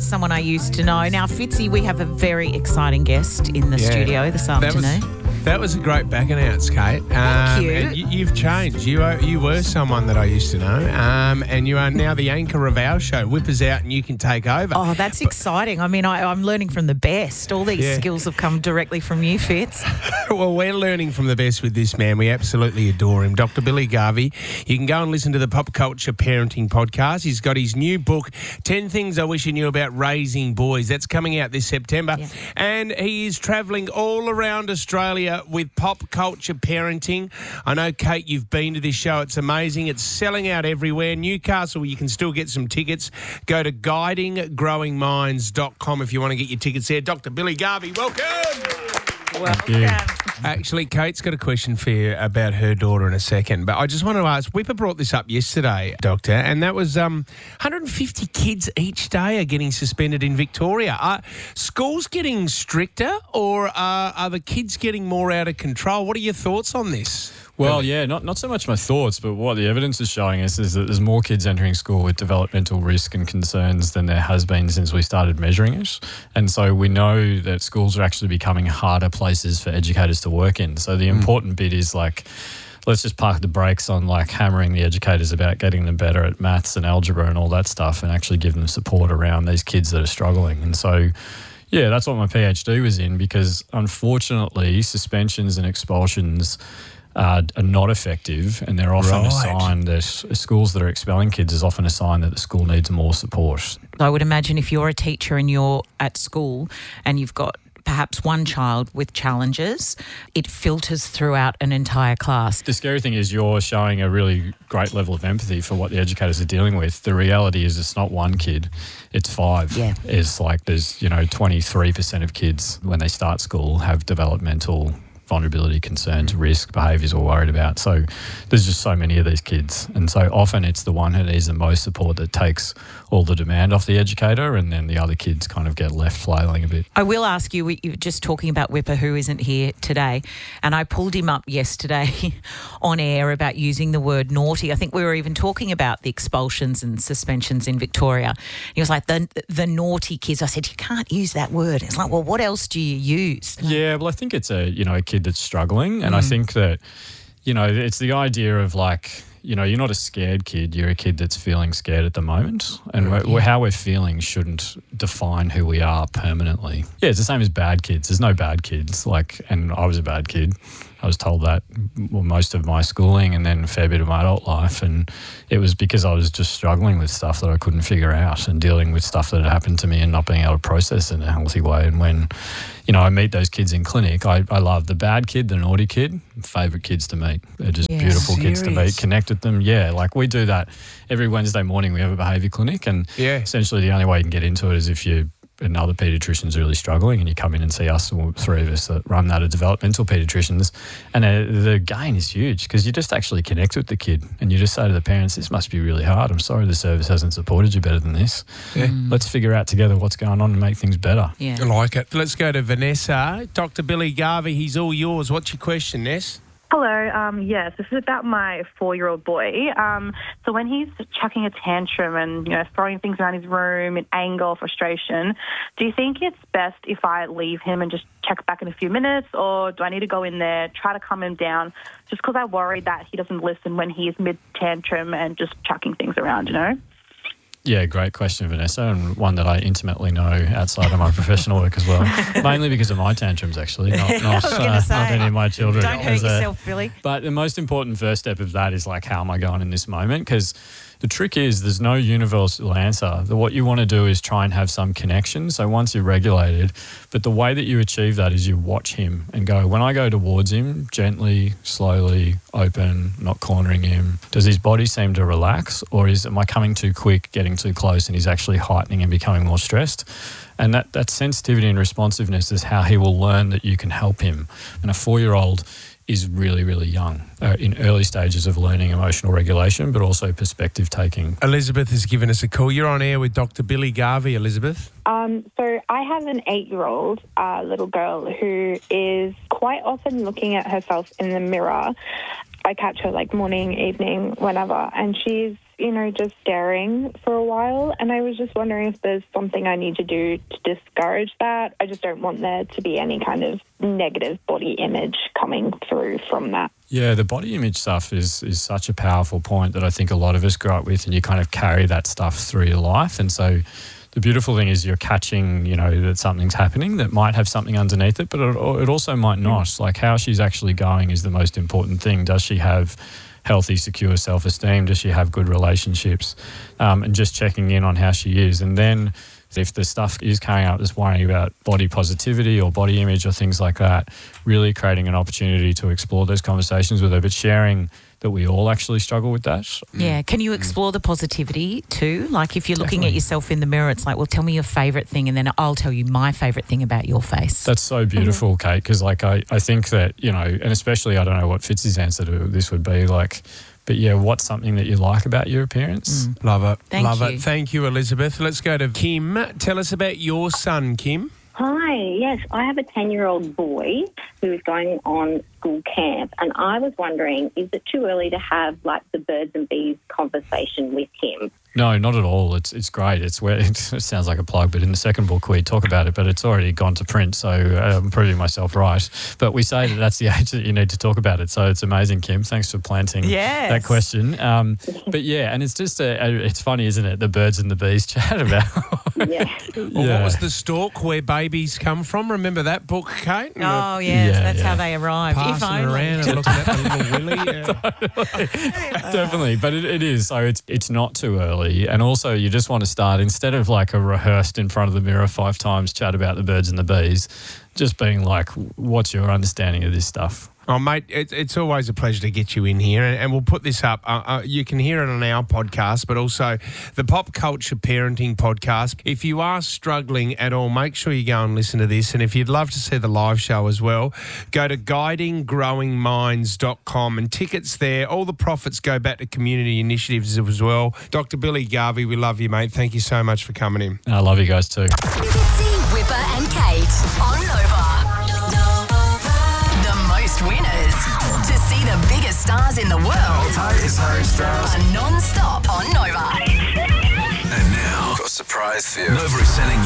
someone I used to know. Now, Fitzy, we have a very exciting guest in the studio this afternoon. That was a great back announce, Kate. Thank you. And you've changed. You were someone that I used to know, and you are now the anchor of our show. Whip us out and you can take over. Oh, that's exciting. I mean, I'm learning from the best. All these skills have come directly from you, Fitz. Well, we're learning from the best with this man. We absolutely adore him. Dr. Billy Garvey. You can go and listen to the Pop Culture Parenting Podcast. He's got his new book, 10 Things I Wish You Knew About Raising Boys. That's coming out this September. Yeah. And he is travelling all around Australia with Pop Culture Parenting. I know, Kate, you've been to this show. It's amazing. It's selling out everywhere. Newcastle, you can still get some tickets. Go to guidinggrowingminds.com if you want to get your tickets there. Dr. Billy Garvey, welcome. Welcome. Actually, Kate's got a question for you about her daughter in a second, but I just want to ask, Whipper brought this up yesterday, Doctor, and that was 150 kids each day are getting suspended in Victoria. Are schools getting stricter, or are the kids getting more out of control? What are your thoughts on this? Well, yeah, not so much my thoughts, but what the evidence is showing us is that there's more kids entering school with developmental risk and concerns than there has been since we started measuring it. And so we know that schools are actually becoming harder places for educators to work in. So the important bit is let's just park the brakes on hammering the educators about getting them better at maths and algebra and all that stuff, and actually give them support around these kids that are struggling. And so, yeah, that's what my PhD was in, because unfortunately suspensions and expulsions are not effective, and they're often a sign that schools that are expelling kids is often a sign that the school needs more support. I would imagine if you're a teacher and you're at school and you've got perhaps one child with challenges, it filters throughout an entire class. The scary thing is you're showing a really great level of empathy for what the educators are dealing with. The reality is it's not one kid, it's 5. Yeah. It's there's 23% of kids when they start school have developmental vulnerability concerns, risk, behaviours we're worried about. So there's just so many of these kids. And so often it's the one who needs the most support that takes all the demand off the educator, and then the other kids kind of get left flailing a bit. I will ask you, you were just talking about Whipper, who isn't here today, and I pulled him up yesterday on air about using the word naughty. I think we were even talking about the expulsions and suspensions in Victoria. He was like, the naughty kids. I said, you can't use that word. It's like, well, what else do you use? Yeah, well, I think it's a kid that's struggling, and I think that it's the idea of you're not a scared kid, you're a kid that's feeling scared at the moment, and how we're feeling shouldn't define who we are permanently. Yeah, it's the same as bad kids. There's no bad kids, and I was a bad kid. I was told that most of my schooling and then a fair bit of my adult life, and it was because I was just struggling with stuff that I couldn't figure out and dealing with stuff that had happened to me and not being able to process in a healthy way. And when, I meet those kids in clinic, I love the bad kid, the naughty kid, favourite kids to meet. They're just beautiful kids to meet, connect with them. Yeah, we do that every Wednesday morning. We have a behaviour clinic, and essentially the only way you can get into it is if you another paediatrician's really struggling and you come in and see us, or 3 of us that run that are developmental paediatricians, and the gain is huge because you just actually connect with the kid and you just say to the parents, this must be really hard. I'm sorry the service hasn't supported you better than this. Yeah. Let's figure out together what's going on and make things better. Yeah. I like it. Let's go to Vanessa. Dr. Billy Garvey, he's all yours. What's your question, Ness? Hello. Yes, this is about my 4-year-old boy. So when he's chucking a tantrum and throwing things around his room in anger or frustration, do you think it's best if I leave him and just check back in a few minutes, or do I need to go in there, try to calm him down, just because I worry that he doesn't listen when he's mid-tantrum and just chucking things around, Yeah, great question, Vanessa, and one that I intimately know outside of my professional work as well. Mainly because of my tantrums, actually, not any of my children. Don't hurt yourself, Billy. But the most important first step of that is how am I going in this moment? Because the trick is there's no universal answer. What you want to do is try and have some connection. So once you're regulated, but the way that you achieve that is you watch him and go, when I go towards him, gently, slowly, open, not cornering him, does his body seem to relax, or am I coming too quick, getting too close, and he's actually heightening and becoming more stressed? And that sensitivity and responsiveness is how he will learn that you can help him. And a 4-year-old is really, really young, in early stages of learning emotional regulation, but also perspective taking. Elizabeth has given us a call. You're on air with Dr. Billy Garvey, Elizabeth. So I have an 8-year-old little girl who is quite often looking at herself in the mirror. I catch her morning, evening, whenever, and she's just staring for a while. And I was just wondering if there's something I need to do to discourage that. I just don't want there to be any kind of negative body image coming through from that. Yeah, the body image stuff is such a powerful point that I think a lot of us grow up with, and you kind of carry that stuff through your life. And so the beautiful thing is you're catching, that something's happening that might have something underneath it, but it also might not. Like how she's actually going is the most important thing. Does she have healthy, secure self-esteem? Does she have good relationships? And just checking in on how she is. And then if the stuff is carrying out this worrying about body positivity or body image or things like that, really creating an opportunity to explore those conversations with her, but sharing that we all actually struggle with that. Yeah. Can you explore the positivity too? Like if you're looking at yourself in the mirror, it's like, well, tell me your favourite thing and then I'll tell you my favourite thing about your face. That's so beautiful, Kate, because I think that, and especially I don't know what Fitz's answer to this would be like, but yeah, what's something that you like about your appearance? Love it. Thank you. It. Thank you, Elizabeth. Let's go to Kim. Tell us about your son, Kim. Hi, yes, I have a 10-year-old boy who is going on school camp, and I was wondering, is it too early to have like the birds and bees conversation with him? No, not at all. It's great. It sounds like a plug, but in the second book we talk about it, but it's already gone to print, so I'm proving myself right. But we say that that's the age that you need to talk about it, so it's amazing, Kim. Thanks for planting that question. But yeah, and it's just it's funny, isn't it? The birds and the bees chat about. Yeah. Well, what was the stalk where babies come from? Remember that book, Kate? Oh, yes, that's how they arrived. Passing around and looking at the little willy. Definitely, but it is. So it's not too early. And also you just want to start, instead of like a rehearsed in front of the mirror 5 times chat about the birds and the bees, just being like, what's your understanding of this stuff? Oh, mate, it's always a pleasure to get you in here, and we'll put this up. You can hear it on our podcast, but also the Pop Culture Parenting Podcast. If you are struggling at all, make sure you go and listen to this, and if you'd love to see the live show as well, go to guidinggrowingminds.com, and tickets there. All the profits go back to community initiatives as well. Dr. Billy Garvey, we love you, mate. Thank you so much for coming in. I love you guys too. Fitzy, Whipper and Kate on Nova. Winners to see the biggest stars in the world are non-stop on Nova. And now, got a surprise for you. Nova is sending